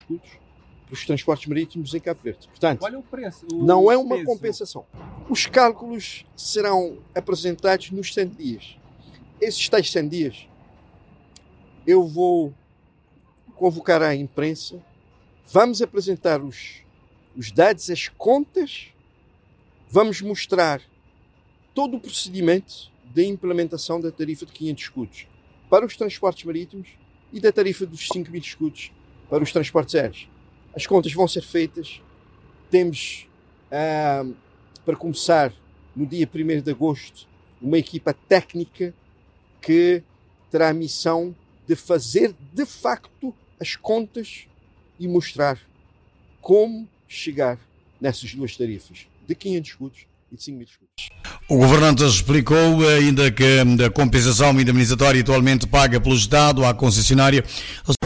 escudos para os transportes marítimos em Cabo Verde. Portanto, qual é o preço? Não é uma compensação. Os cálculos serão apresentados nos 100 dias. Esses tais 100 dias, eu vou convocar a imprensa, vamos apresentar os dados, as contas, vamos mostrar todo o procedimento de implementação da tarifa de 500 escudos para os transportes marítimos e da tarifa dos 5.000 escudos para os transportes aéreos. As contas vão ser feitas. Temos, para começar, no dia 1º de agosto, uma equipa técnica que terá a missão de fazer, de facto, as contas e mostrar como chegar nessas duas tarifas, de 500 escudos e de 5.000 escudos. O governante explicou ainda que a compensação indemnizatória atualmente paga pelo Estado à concessionária